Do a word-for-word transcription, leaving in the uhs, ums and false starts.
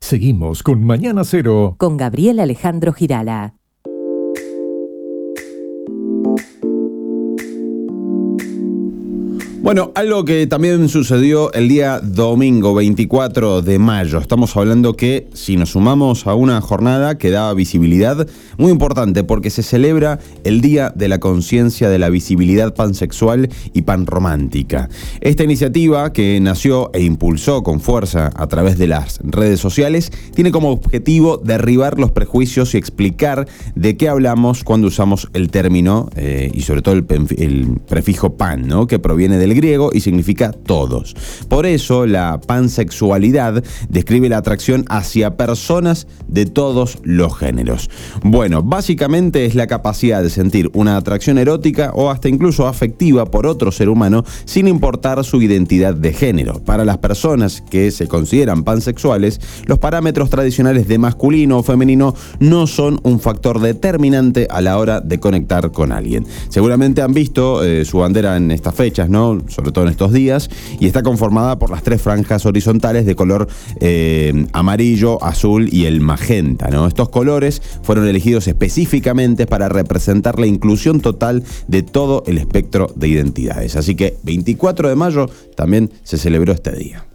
Seguimos con Mañana Cero. Con Gabriel Alejandro Girala. Bueno, algo que también sucedió el día domingo veinticuatro de mayo. Estamos hablando que si nos sumamos a una jornada que da visibilidad muy importante porque se celebra el Día de la Conciencia de la Visibilidad Pansexual y Panromántica. Esta iniciativa, que nació e impulsó con fuerza a través de las redes sociales, tiene como objetivo derribar los prejuicios y explicar de qué hablamos cuando usamos el término eh, y sobre todo el, el prefijo pan, ¿no?, que proviene del griego y significa todos. Por eso la pansexualidad describe la atracción hacia personas de todos los géneros. Bueno, básicamente es la capacidad de sentir una atracción erótica o hasta incluso afectiva por otro ser humano sin importar su identidad de género. Para las personas que se consideran pansexuales, los parámetros tradicionales de masculino o femenino no son un factor determinante a la hora de conectar con alguien. Seguramente han visto eh, su bandera en estas fechas, ¿no?, sobre todo en estos días, y está conformada por las tres franjas horizontales de color eh, amarillo, azul y el magenta, ¿no? Estos colores fueron elegidos específicamente para representar la inclusión total de todo el espectro de identidades. Así que veinticuatro de mayo también se celebró este día.